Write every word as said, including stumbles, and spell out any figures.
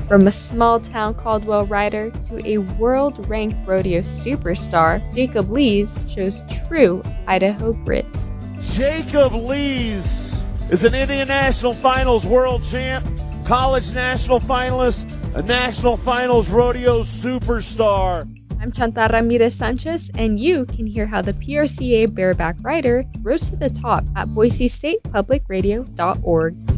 From a small-town Caldwell rider to a world-ranked rodeo superstar, Jacob Lees shows true Idaho grit. Jacob Lees is an Indian National Finals world champ, college national finalist, a national finals rodeo superstar. I'm Chanta Ramirez Sanchez, and you can hear how the P R C A bareback rider rose to the top at boise state public radio dot org.